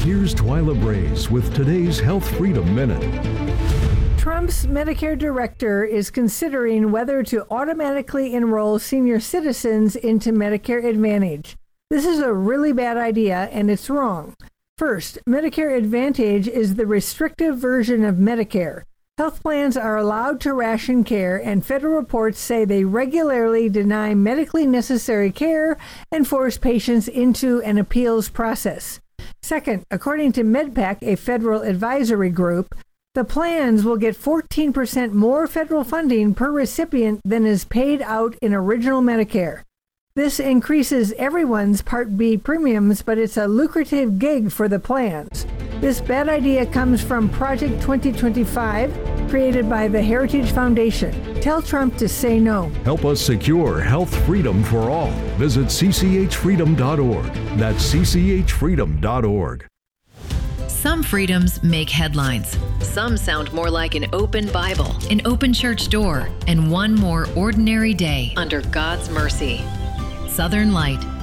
here's Twyla Braze with today's Health Freedom Minute. Trump's Medicare director is considering whether to automatically enroll senior citizens into Medicare Advantage. This is a really bad idea, and it's wrong. First, Medicare Advantage is the restrictive version of Medicare. Health plans are allowed to ration care, and federal reports say they regularly deny medically necessary care and force patients into an appeals process. Second, according to MedPAC, a federal advisory group, the plans will get 14% more federal funding per recipient than is paid out in original Medicare. This increases everyone's Part B premiums, but it's a lucrative gig for the plans. This bad idea comes from Project 2025, created by the Heritage Foundation. Tell Trump to say no. Help us secure health freedom for all. Visit cchfreedom.org. That's cchfreedom.org. Some freedoms make headlines. Some sound more like an open Bible, an open church door, and one more ordinary day under God's mercy. Southern Light,